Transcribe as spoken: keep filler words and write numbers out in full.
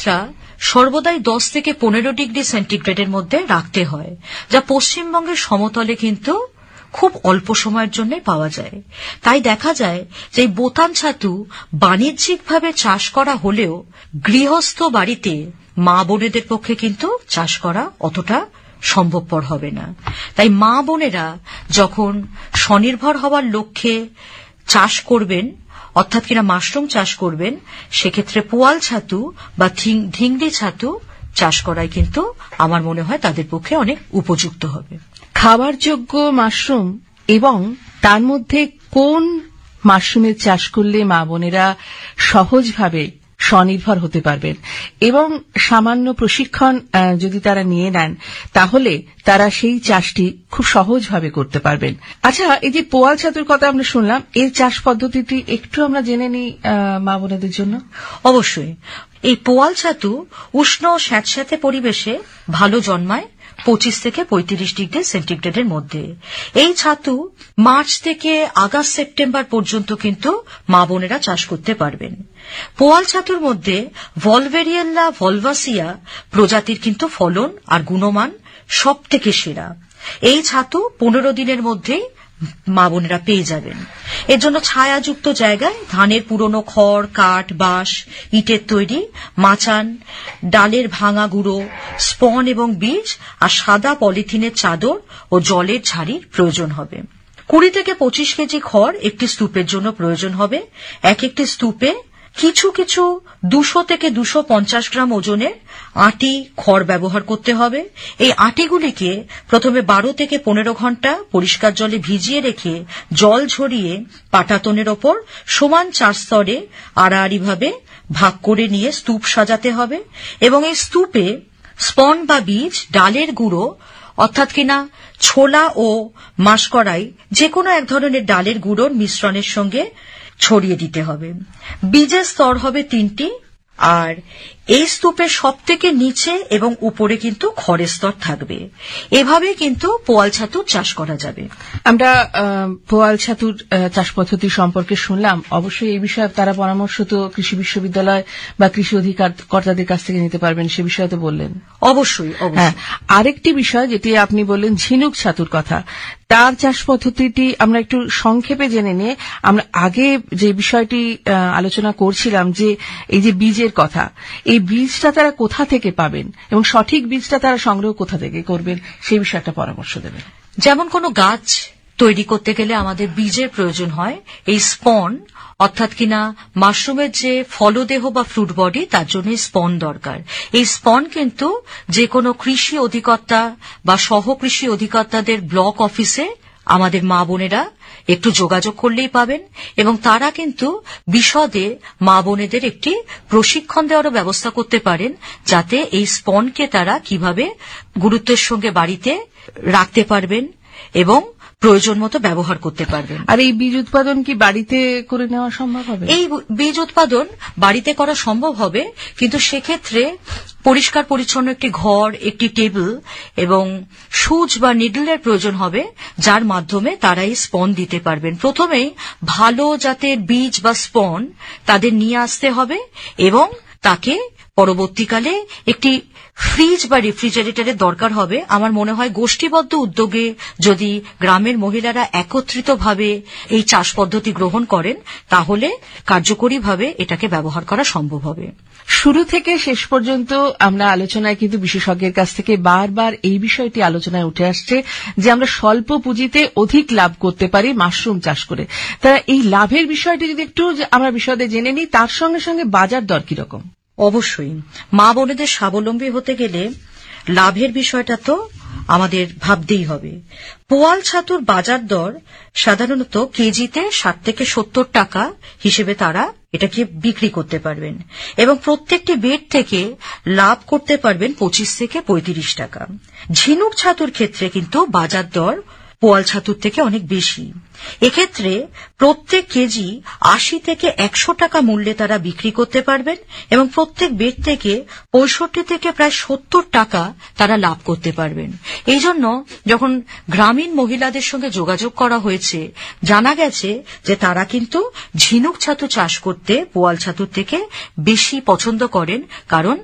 তাপমাত্রা সর্বদাই দশ থেকে পনেরো ডিগ্রি সেন্টিগ্রেডের মধ্যে রাখতে হয়, যা পশ্চিমবঙ্গের সমতলে কিন্তু খুব অল্প সময়ের জন্য পাওয়া যায়। তাই দেখা যায় যে এই বোতাম ছাতু বাণিজ্যিকভাবে চাষ করা হলেও গৃহস্থ বাড়িতে মা বোনেদের পক্ষে কিন্তু চাষ করা অতটা সম্ভবপর হবে না। তাই মা বোনেরা যখন স্বনির্ভর হওয়ার লক্ষ্যে চাষ করবেন, অর্থাৎ কিনা মাশরুম চাষ করবেন, সেক্ষেত্রে পোয়াল ছাতু বা ঢিংলি ছাতু চাষ করাই কিন্তু আমার মনে হয় তাদের পক্ষে অনেক উপযুক্ত হবে। খাবার যোগ্য মাশরুম এবং তার মধ্যে কোন মাশরুমের চাষ করলে মা বোনেরা সহজভাবে স্বনির্ভর হতে পারবেন এবং সামান্য প্রশিক্ষণ যদি তারা নিয়ে নেন তাহলে তারা সেই চাষটি খুব সহজভাবে করতে পারবেন। আচ্ছা, এই যে পোয়াল ছাতুর কথা আমরা শুনলাম, এর চাষ পদ্ধতিটি একটু আমরা জেনে নিই মা বোনেদের জন্য। অবশ্যই। এই পোয়াল ছাতু উষ্ণ স্যাঁতস্যাঁতে পরিবেশে ভালো জন্মায় পঁচিশ থেকে পঁয়ত্রিশ ডিগ্রি সেন্টিগ্রেডের মধ্যে। এই ছাতু মার্চ থেকে আগস্ট সেপ্টেম্বর পর্যন্ত কিন্তু মা বোনেরা চাষ করতে পারবেন। পোয়াল ছাতুর মধ্যে ভলভেরিয়েল্লা ভলভাসিয়া প্রজাতির কিন্তু ফলন আর গুণমান সব থেকে সেরা। এই ছাতু পনেরো দিনের মধ্যেই মা বোনেরা পেয়ে যাবেন। এর জন্য ছায়াযুক্ত জায়গায় ধানের পুরনো খড়, কাঠ, বাঁশ, ইটের তৈরি মাচান, ডালের ভাঙা গুঁড়ো, স্পন এবং বীজ আর সাদা পলিথিনের চাদর ও জলের ঝাড়ির প্রয়োজন হবে। কুড়ি থেকে পঁচিশ কেজি খড় একটি স্তূপের জন্য প্রয়োজন হবে। এক একটি স্তূপে কিছু কিছু দুশো থেকে দুশো পঞ্চাশ গ্রাম ওজনের আটি খড় ব্যবহার করতে হবে। এই আটিগুলিকে প্রথমে বারো থেকে পনেরো ঘন্টা পরিষ্কার জলে ভিজিয়ে রেখে জল ঝরিয়ে পাটাতনের ওপর সমান চার স্তরে আড়াআড়িভাবে ভাগ করে নিয়ে স্তূপ সাজাতে হবে এবং এই স্তূপে স্পন বা বীজ, ডালের গুঁড়ো অর্থাৎ কিনা ছোলা ও মাসকড়াই যে কোনো এক ধরনের ডালের গুঁড়োর মিশ্রণের সঙ্গে ছড়িয়ে দিতে হবে। বীজের স্তর হবে তিনটি আর এই স্তূপের সব থেকে নিচে এবং উপরে কিন্তু খড়ের স্তর থাকবে। এভাবে কিন্তু পোয়াল ছাতুর চাষ করা যাবে। আমরা পোয়াল ছাতুর চাষ পদ্ধতি সম্পর্কে শুনলাম। অবশ্যই এই বিষয়ে তারা পরামর্শ তো কৃষি বিশ্ববিদ্যালয় বা কৃষি অধিকার কর্তাদের কাছ থেকে নিতে পারবেন, সে বিষয়ে তো বললেন। অবশ্যই। হ্যাঁ, আরেকটি বিষয় যেটি আপনি বললেন ঝিনুক ছাতুর কথা, তার চাষ পদ্ধতিটি আমরা একটু সংক্ষেপে জেনে নিয়ে আমরা আগে যে বিষয়টি আলোচনা করছিলাম যে এই যে বীজের কথা, এই বীজটা তারা কোথা থেকে পাবেন এবং সঠিক বীজটা তারা সংগ্রহ কোথা থেকে করবেন সেই বিষয়ে একটা পরামর্শ দেবেন। যেমন কোনো গাছ তৈরি করতে গেলে আমাদের বীজের প্রয়োজন হয়। এই স্পন অর্থাৎ কিনা মাশরুমের যে ফলদেহ বা ফ্রুট বডি, তার জন্য স্পন দরকার। এই স্পন কিন্তু যে কোনো কৃষি অধিকর্তা বা সহকৃষি অধিকর্তাদের ব্লক অফিসে আমাদের মা বোনেরা একটু যোগাযোগ করলেই পাবেন এবং তারা কিন্তু বিশদে মা বোনেদের একটি প্রশিক্ষণ দেওয়ারও ব্যবস্থা করতে পারেন, যাতে এই স্পনকে তারা কিভাবে গুরুত্বের সঙ্গে বাড়িতে রাখতে পারবেন এবং প্রয়োজন মতো ব্যবহার করতে পারবেন। আর এই বীজ উৎপাদন কি বাড়িতে করে নেওয়া সম্ভব হবে? এই বীজ উৎপাদন বাড়িতে করা সম্ভব হবে, কিন্তু সেক্ষেত্রে পরিষ্কার পরিচ্ছন্ন একটি ঘর, একটি টেবিল এবং সুচ বা নিডলের প্রয়োজন হবে, যার মাধ্যমে তারা এই স্পন দিতে পারবেন। প্রথমেই ভালো জাতের বীজ বা স্পন তাদের নিয়ে আসতে হবে এবং তাকে পরবর্তীকালে একটি ফ্রিজ বা রেফ্রিজারেটরের দরকার হবে। আমার মনে হয় গোষ্ঠীবদ্ধ উদ্যোগে যদি গ্রামের মহিলারা একত্রিতভাবে এই চাষ পদ্ধতি গ্রহণ করেন তাহলে কার্যকরীভাবে এটাকে ব্যবহার করা সম্ভব হবে। শুরু থেকে শেষ পর্যন্ত আমরা আলোচনায় কিন্তু বিশেষজ্ঞের কাছ থেকে বারবার এই বিষয়টি আলোচনায় উঠে আসছে যে আমরা স্বল্প পুঁজিতে অধিক লাভ করতে পারি মাশরুম চাষ করে। তারা এই লাভের বিষয়টি যদি একটু আমরা বিশদে জেনে নিই, তার সঙ্গে সঙ্গে বাজার দর কিরকম? অবশ্যই মা বোনেদের স্বাবলম্বী হতে গেলে লাভের বিষয়টা তো আমাদের ভাবতেই হবে। পোয়াল ছাতুর বাজার দর সাধারণত কেজিতে ষাট থেকে সত্তর টাকা হিসেবে তারা এটাকে বিক্রি করতে পারবেন এবং প্রত্যেকটি বেড থেকে লাভ করতে পারবেন পঁচিশ থেকে পঁয়ত্রিশ টাকা। ঝিনুক ছাতুর ক্ষেত্রে কিন্তু বাজার দর পোয়াল ছাতুর থেকে অনেক বেশি। এক্ষেত্রে প্রত্যেক কেজি আশি থেকে একশো টাকা মূল্যে তারা বিক্রি করতে পারবেন এবং প্রত্যেক বেড থেকে পঁয়ষট্টি থেকে প্রায় সত্তর টাকা তারা লাভ করতে পারবেন। এই জন্য যখন গ্রামীণ মহিলাদের সঙ্গে যোগাযোগ করা হয়েছে, জানা গেছে যে তারা কিন্তু ঝিনুক ছাতু চাষ করতে পোয়াল ছাতুর থেকে বেশি পছন্দ করেন, কারণ